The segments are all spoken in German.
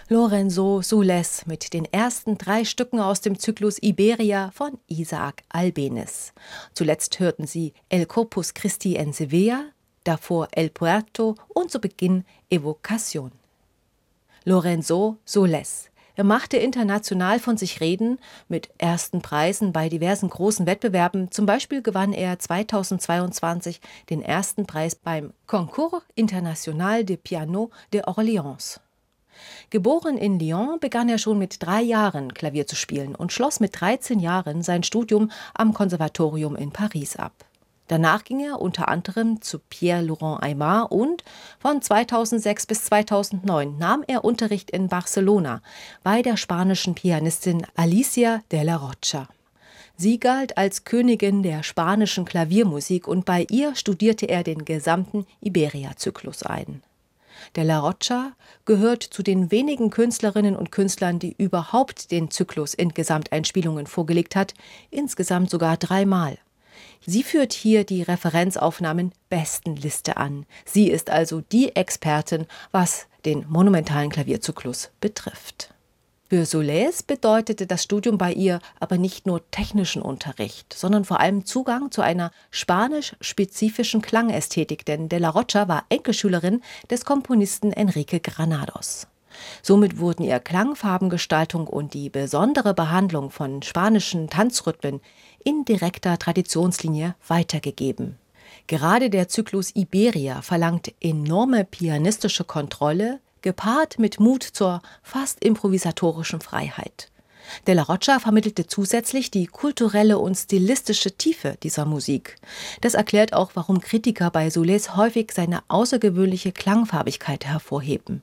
Lorenzo Soules mit den ersten 3 Stücken aus dem Zyklus Iberia von Isaac Albéniz. Zuletzt hörten Sie El Corpus Christi en Sevilla, davor El Puerto und zu Beginn Evocación. Lorenzo Soules. Er machte international von sich reden mit ersten Preisen bei diversen großen Wettbewerben. Zum Beispiel gewann er 2022 den ersten Preis beim Concours International de Piano de Orléans. Geboren in Lyon, begann er schon mit 3 Jahren Klavier zu spielen und schloss mit 13 Jahren sein Studium am Konservatorium in Paris ab. Danach ging er unter anderem zu Pierre-Laurent Aimard und von 2006 bis 2009 nahm er Unterricht in Barcelona bei der spanischen Pianistin Alicia de la Rocha. Sie galt als Königin der spanischen Klaviermusik und bei ihr studierte er den gesamten Iberia-Zyklus ein. De la Rocha gehört zu den wenigen Künstlerinnen und Künstlern, die überhaupt den Zyklus in Gesamteinspielungen vorgelegt hat, insgesamt sogar 3 Mal. Sie führt hier die Referenzaufnahmen Bestenliste an. Sie ist also die Expertin, was den monumentalen Klavierzyklus betrifft. Für Soules bedeutete das Studium bei ihr aber nicht nur technischen Unterricht, sondern vor allem Zugang zu einer spanisch-spezifischen Klangästhetik, denn De la Rocha war Enkelschülerin des Komponisten Enrique Granados. Somit wurden ihr Klangfarbengestaltung und die besondere Behandlung von spanischen Tanzrhythmen in direkter Traditionslinie weitergegeben. Gerade der Zyklus Iberia verlangt enorme pianistische Kontrolle, gepaart mit Mut zur fast improvisatorischen Freiheit. De la Rocha vermittelte zusätzlich die kulturelle und stilistische Tiefe dieser Musik. Das erklärt auch, warum Kritiker bei Soules häufig seine außergewöhnliche Klangfarbigkeit hervorheben.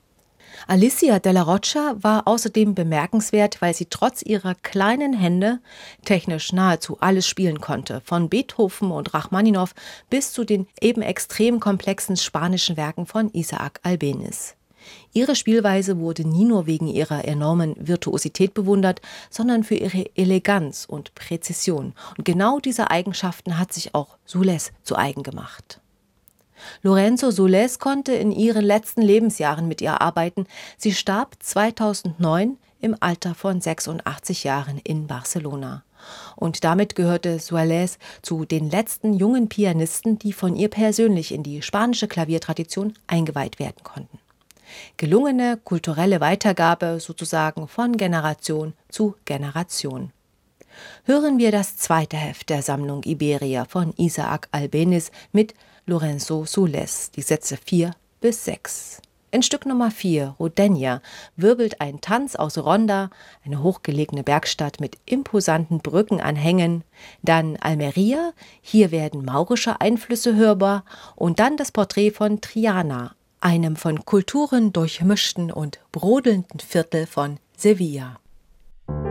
Alicia de la Rocha war außerdem bemerkenswert, weil sie trotz ihrer kleinen Hände technisch nahezu alles spielen konnte, von Beethoven und Rachmaninow bis zu den eben extrem komplexen spanischen Werken von Isaac Albéniz. Ihre Spielweise wurde nie nur wegen ihrer enormen Virtuosität bewundert, sondern für ihre Eleganz und Präzision. Und genau diese Eigenschaften hat sich auch Soules zu eigen gemacht. Lorenzo Soules konnte in ihren letzten Lebensjahren mit ihr arbeiten. Sie starb 2009 im Alter von 86 Jahren in Barcelona. Und damit gehörte Soules zu den letzten jungen Pianisten, die von ihr persönlich in die spanische Klaviertradition eingeweiht werden konnten. Gelungene kulturelle Weitergabe sozusagen von Generation zu Generation. Hören wir das 2. Heft der Sammlung Iberia von Isaac Albéniz mit Lorenzo Soules, die Sätze 4 bis 6. In Stück Nummer 4, Rodenia, wirbelt ein Tanz aus Ronda, eine hochgelegene Bergstadt mit imposanten Brückenanhängen, dann Almeria, hier werden maurische Einflüsse hörbar und dann das Porträt von Triana, einem von Kulturen durchmischten und brodelnden Viertel von Sevilla.